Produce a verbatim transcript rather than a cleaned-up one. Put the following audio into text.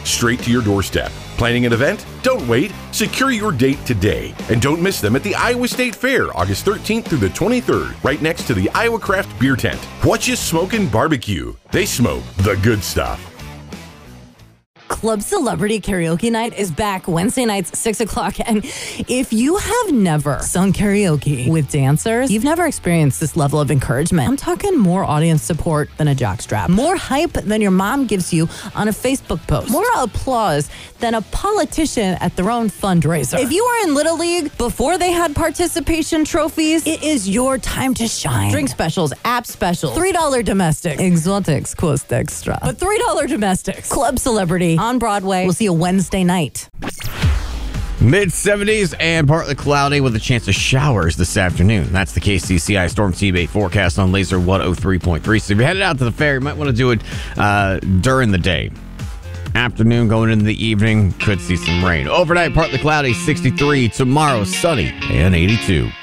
straight to your doorstep. Planning an event? Don't wait. Secure your date today. And don't miss them at the Iowa State Fair, August thirteenth through the twenty-third, right next to the Iowa Craft Beer Tent. What you smoking barbecue? They smoke the good stuff. Club Celebrity Karaoke Night is back Wednesday nights, six o'clock. And if you have never sung karaoke with dancers, you've never experienced this level of encouragement. I'm talking more audience support than a jockstrap, more hype than your mom gives you on a Facebook post, more applause than a politician at their own fundraiser. If you were in Little League before they had participation trophies, it is your time to shine. Drink specials, app specials, three dollar domestics, exotics cost extra, but three dollar domestics. Club Celebrity on Broadway. We'll see you Wednesday night. mid seventies and partly cloudy with a chance of showers this afternoon. That's the K C C I Storm Team eight forecast on Laser one oh three point three. So if you're headed out to the fair, you might want to do it uh, during the day. Afternoon going into the evening, could see some rain. Overnight, partly cloudy, sixty-three. Tomorrow, sunny and eighty-two.